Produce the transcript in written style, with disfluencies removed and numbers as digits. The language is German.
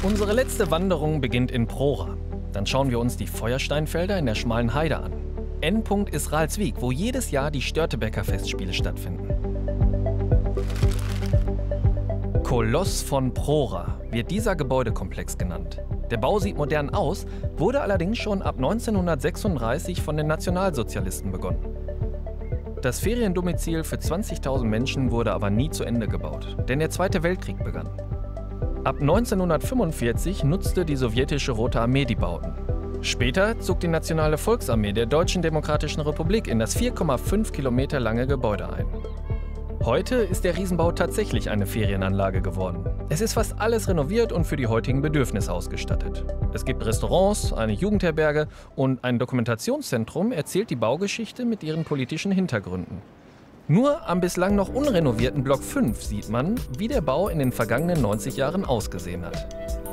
Unsere letzte Wanderung beginnt in Prora. Dann schauen wir uns die Feuersteinfelder in der schmalen Heide an. Endpunkt ist Ralswiek, wo jedes Jahr die Störtebeker Festspiele stattfinden. Koloss von Prora wird dieser Gebäudekomplex genannt. Der Bau sieht modern aus, wurde allerdings schon ab 1936 von den Nationalsozialisten begonnen. Das Feriendomizil für 20.000 Menschen wurde aber nie zu Ende gebaut, denn der Zweite Weltkrieg begann. Ab 1945 nutzte die sowjetische Rote Armee die Bauten. Später zog die Nationale Volksarmee der Deutschen Demokratischen Republik in das 4,5 Kilometer lange Gebäude ein. Heute ist der Riesenbau tatsächlich eine Ferienanlage geworden. Es ist fast alles renoviert und für die heutigen Bedürfnisse ausgestattet. Es gibt Restaurants, eine Jugendherberge und ein Dokumentationszentrum erzählt die Baugeschichte mit ihren politischen Hintergründen. Nur am bislang noch unrenovierten Block 5 sieht man, wie der Bau in den vergangenen 90 Jahren ausgesehen hat.